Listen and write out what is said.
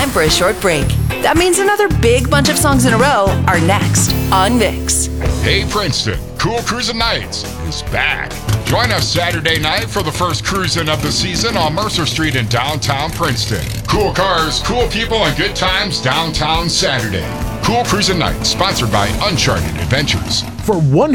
time for a short break. That means another big bunch of songs in a row are next on Mix. Hey Princeton, Cool Cruisin' Nights is back. Join us Saturday night for the first cruising of the season on Mercer Street in downtown Princeton. Cool cars, cool people, and good times downtown Saturday. Cool Cruisin' Nights, sponsored by Uncharted Adventures. For one